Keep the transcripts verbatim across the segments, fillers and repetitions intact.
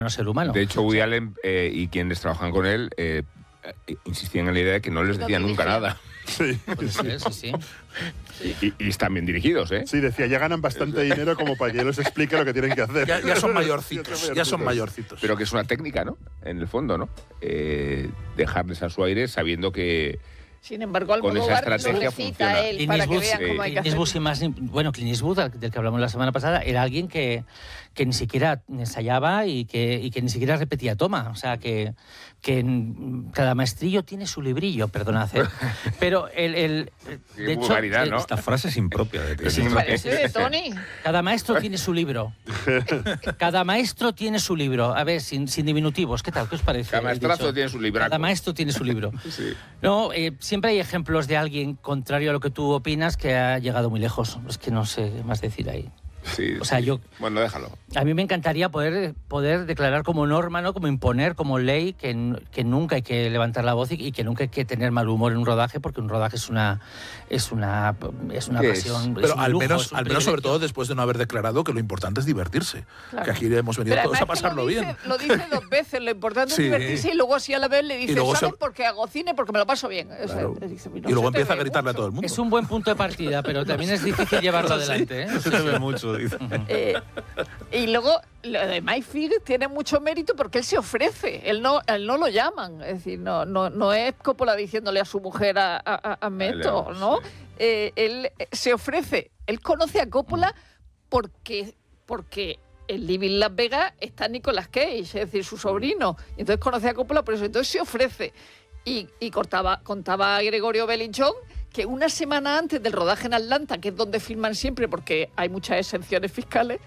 ser humano. De hecho, Woody Allen eh, y quienes trabajan con él eh, insistían en la idea de que no les decía nunca nada. Sí. Sí, sí, sí. Y, y están bien dirigidos, ¿eh? Sí, decía, ya ganan bastante dinero como para que yo les explique lo que tienen que hacer. Ya, ya son mayorcitos, ya son mayorcitos. Pero que es una técnica, ¿no? En el fondo, ¿no? Eh, dejarles a su aire sabiendo que... Sin embargo, con esa Almodóvar estrategia lo cita funciona. a él para que vean cómo hay que Clint Eastwood, hacer. sin más, bueno, Clint Eastwood, del que hablamos la semana pasada, era alguien que, que ni siquiera ensayaba y que, y que ni siquiera repetía toma. O sea, que, que cada maestrillo tiene su librillo, perdonad. ¿eh? Pero el... el Qué de hecho, vulgaridad, ¿no? Esta frase es impropia de Es ti. impropia. Parece de Tony. Cada maestro tiene su libro. Cada maestro tiene su libro. A ver, sin, sin diminutivos, ¿qué tal? ¿Qué os parece? Cada el maestrazo dicho? tiene su libraco. Cada maestro tiene su libro. Sí. No, eh, siempre hay ejemplos de alguien contrario a lo que tú opinas que ha llegado muy lejos. Es que no sé qué más decir ahí. Sí, O sea, sí. yo- Bueno, déjalo. A mí me encantaría poder, poder declarar como norma, ¿no? Como imponer, como ley, que, n- que nunca hay que levantar la voz y, y que nunca hay que tener mal humor en un rodaje, porque un rodaje es una es una es una ¿Qué es? pasión. es Pero un al lujo, menos, es un al menos sobre privilegio. todo después de no haber declarado que lo importante es divertirse. Claro. Que aquí hemos venido Pero todos a además que pasarlo lo dice, bien. Lo dice dos veces, lo importante Sí. es divertirse y luego así a la vez le dice, luego ¿sabes se- por qué hago cine? Porque me lo paso bien. O sea, Claro. le dice, "No Y se luego te empieza a ve gritarle a mucho". todo el mundo. Es un buen punto de partida, pero también es difícil llevarlo adelante, ¿eh? Se te ve mucho, dice. Eh, y luego, lo de Mike Figg tiene mucho mérito porque él se ofrece, él no, él no lo llaman. Es decir, no, no, no es Coppola diciéndole a su mujer a, a, a Meto, León, ¿no? sí. Eh, él se ofrece, él conoce a Coppola porque, porque en Living Las Vegas está Nicolas Cage, es decir, su sobrino. Y entonces conoce a Coppola por eso, entonces se ofrece. Y, y cortaba, contaba a Gregorio Bellinchon que una semana antes del rodaje en Atlanta, que es donde filman siempre porque hay muchas exenciones fiscales,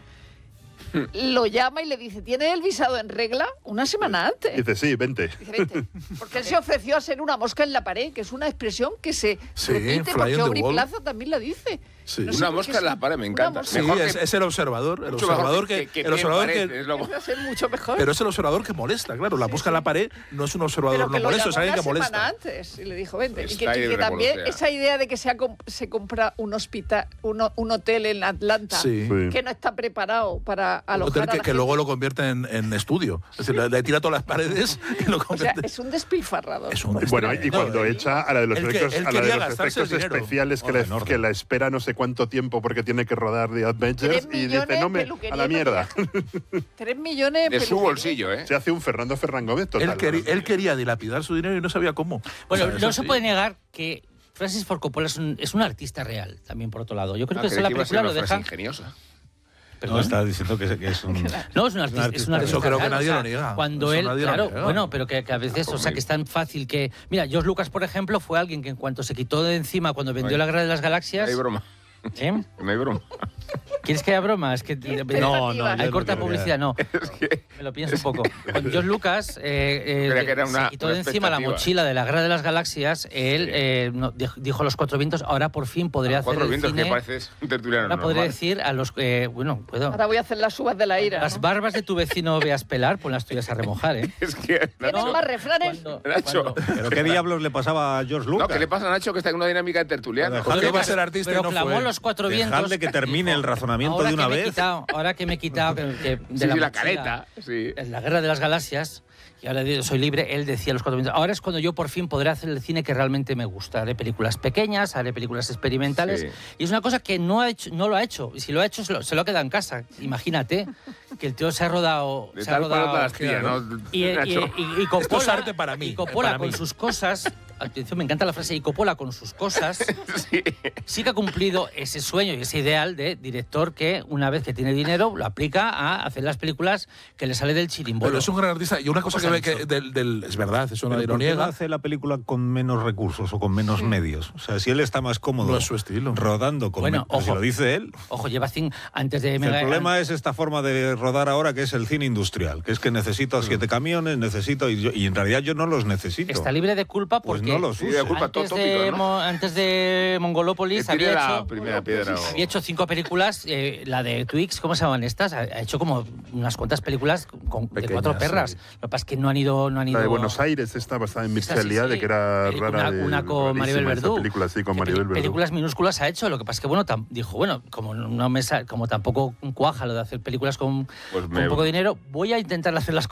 lo llama y le dice, ¿tiene el visado en regla? Una semana antes. Dice, sí, vente. Dice, "Vente". Porque él se ofreció a ser una mosca en la pared, que es una expresión que se Sí, repite, fly porque on the Aubrey wall. Plaza también la dice. Sí. No sé Una por qué mosca es- en la pared, me una encanta. mosca. Sí, Mejor es, que- es el observador, el mucho mejor observador que- que, que el bien observador parece, que, es lo- Debe ser mucho mejor. pero es el observador que molesta, claro. La mosca en la pared no es un observador Pero que no lo molesto, es llamó alguien que una semana molesta. antes y le dijo, vente. Y que, Está y ahí que también revoluciona. esa idea de que se, ha comp- se compra un hospital, uno- un hotel en Atlanta, Sí. Sí. que no está preparado para Un alojar hotel a que, la que gente. luego lo convierte en, en estudio. Es decir, le, le tira todas las paredes y lo O sea, convierte. es un despilfarrador. Es un Bueno, y No, cuando él- echa a la de los él que- efectos, él a la de quería los gastarse el efectos dinero. especiales que, Orden, le, orden. que la espera no sé cuánto tiempo porque tiene que rodar The Avengers Tres y millones dice, no me, peluquería a la mierda. Tres millones De su peluquería. bolsillo, ¿eh? Se hace un Fernando Ferran Gómez total. él, quería, ¿no? él quería dilapidar su dinero y no sabía cómo. Bueno, O sea, eso no se sí. puede negar que Francis Ford Coppola es un, es un artista real, también por otro lado. Yo creo Ah, que creí esa la que iba a ser película una lo frase deja... ingeniosa. No, ¿Perdón? está diciendo que, que es un... No, es un artista, es un artista Eso creo que real, nadie o sea, lo niega. Cuando Eso él, nadie lo claro, niega. bueno, pero que, que a veces, o sea, que es tan fácil que... Mira, George Lucas, por ejemplo, fue alguien que en cuanto se quitó de encima, cuando vendió Ay. la Guerra de las No Galaxias... hay broma. ¿Eh? No hay broma. ¿Quieres que haya broma? Es que... No, no, Hay yo corta no quería. publicidad, no. Es que... Me lo pienso un poco. Cuando George Lucas eh, eh, Creía que era una- se quitó una de encima la expectativa. mochila de la Guerra de las Galaxias, él Sí. eh, no, dijo, dijo a los cuatro vientos, ahora por fin podría hacer Cuatro el vientos cine... que pareces un tertuliano Ahora podría normal. decir a los... eh, bueno, puedo... Ahora voy a hacer las uvas de la ira. Las ¿no? barbas de tu vecino veas pelar, pon las tuyas a remojar, ¿eh? Es que... ¿Tienes Nacho, más refranes? Cuando- Nacho. cuando- ¿Pero qué diablos le pasaba a George No, Lucas? ¿qué le pasa a Nacho que está en una dinámica de tertuliano? Dejadle Porque que- iba a ser artista y no Proclamó fue. los cuatro vientos. Dejadle que termine el razonamiento ahora de una que me he vez. quitado, ahora que me he quitado que, que de Sí, la, sí, la mochila, careta. Sí. en la Guerra de las Galaxias, y ahora digo, soy libre, él decía los cuatro vientos. Ahora es cuando yo por fin podré hacer el cine que realmente me gusta. Haré películas pequeñas, haré películas experimentales. Sí. Y es una cosa que no, ha hecho, no lo ha hecho. Y si lo ha hecho, se lo, se lo ha quedado en casa. Imagínate que el tío se ha rodado... De se ha tal palo rodado toda astilla, ¿no? y, y, Nacho. y, y Coppola, Esto es arte para mí, y Coppola para con mí. sus cosas, atención, me encanta la frase, y Coppola con sus cosas, Sí. sí que ha cumplido ese sueño y ese ideal de director que una vez que tiene dinero lo aplica a hacer las películas que le sale del chirimbolo. Pero es un gran artista. Y una cosa que Cosa ve que mucho. del, del- es verdad, eso Pero nadie lo ¿por qué no niega. hace la película con menos recursos o con menos medios? O sea, si él está más cómodo No es su estilo. rodando con Bueno, men- pues si ojo. lo dice él. Ojo, lleva cin- antes de... El Mega- problema es esta forma de rodar ahora que es el cine industrial, que es que necesito siete camiones, necesito y, yo- y en realidad yo no los necesito. Está libre de culpa Pues porque no los Sí, use. de culpa. antes, todo de, tópico, ¿no? Mo- antes de Mongolópolis Que tire había la hecho, primera piedra. o- había hecho cinco películas, eh, la de Twix, ¿cómo se llaman estas? Ha, ha hecho como unas cuantas películas con, de Pequeñas, cuatro perras. sí. Lo que pasa es que no han ido... No han ido La de Buenos Aires, esta basada en Esta sí, Mircea Eliade, sí. que era Eh, rara. Una, de- una con Maribel rarísima esa Verdú. película, sí, con Que Maribel peli- Verdú. Películas minúsculas ha hecho. Lo que pasa es que, bueno, tam- dijo, bueno, como no me sa- como tampoco cuaja lo de hacer películas con, Pues con me- poco dinero, voy a intentar hacer las